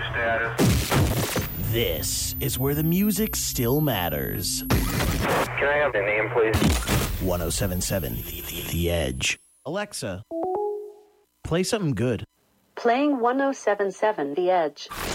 status. This is where the music still matters. Can I have the name, please? 1077 The Edge. Alexa, play something good. Playing 1077 The Edge.